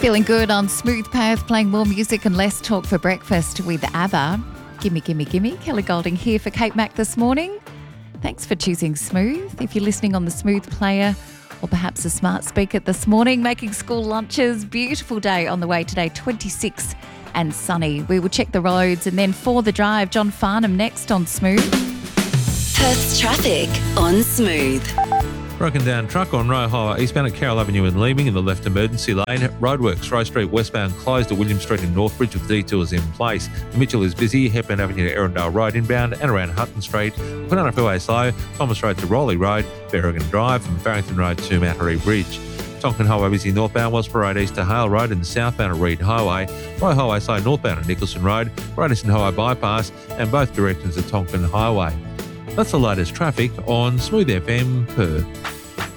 Feeling good on Smooth Path, playing more music and less talk for breakfast with ABBA. Gimme, gimme, gimme. Kelly Golding here for Kate Mac this morning. Thanks for choosing Smooth. If you're listening on the Smooth player or perhaps a smart speaker this morning, making school lunches, beautiful day on the way today, 26 and sunny. We will check the roads and then for the drive, John Farnham next on Smooth. Perth's traffic on Smooth. Broken down truck on Roe Highway eastbound at Carroll Avenue in Leeming in the left emergency lane. Roadworks, Roe Street westbound closed to William Street in Northbridge with detours in place. Mitchell is busy, Hepburn Avenue to Erindale Road inbound and around Hutton Street. Quinana Freeway slow, Thomas Road to Rowley Road, Berrigan Drive from Farrington Road to Mattery Bridge. Tonkin Highway busy northbound, Wellsborough Road east to Hale Road and southbound at Reed Highway. Roe Highway slow northbound at Nicholson Road, Radisson Highway bypass and both directions at Tonkin Highway. That's the latest traffic on Smooth FM Perth.